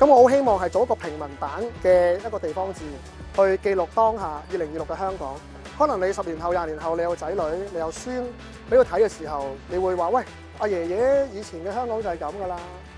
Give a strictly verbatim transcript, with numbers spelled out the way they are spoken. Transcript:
咁我好希望係做一個平民版嘅一個地方志，去記錄當下二零二六嘅香港。可能你十年後、廿年後，你有仔女，你有孫俾佢睇嘅時候，你會話：喂，阿爺爺以前嘅香港就係咁㗎啦。